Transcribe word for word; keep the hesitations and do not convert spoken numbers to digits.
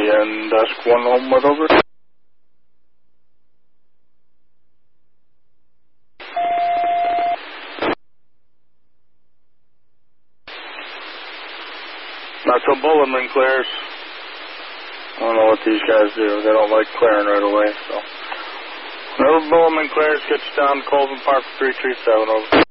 and desk one Homewood, over. Not till Bullenman clears. I don't know what these guys do. They don't like clearing right away, so. Whenever Bullenman clears, get you down to Colvin Park for three three seven, over.